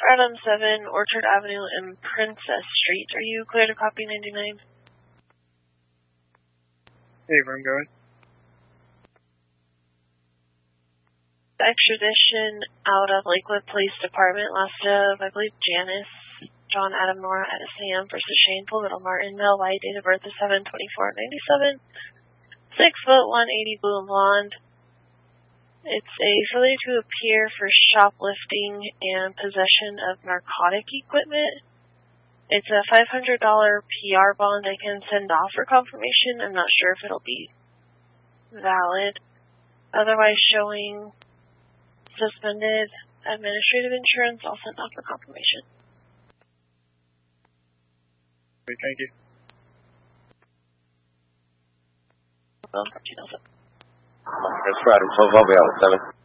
Adam 7, Orchard Avenue and Princess Street. Are you clear to copy 99? Hey, I'm going. Extradition out of Lakewood Police Department, last of, I believe, Janice, John Adam Nora at Sam versus Shane Little Martin, male, white, date of birth is 7/24/97, 6 foot 180, blue and blonde. It's a failure to appear for shoplifting and possession of narcotic equipment. It's a $500 PR bond I can send off for confirmation. I'm not sure if it'll be valid. Otherwise showing suspended administrative insurance, I'll send off for confirmation. Okay, thank you. Well, 2000. That's right, I'm 12 over 7.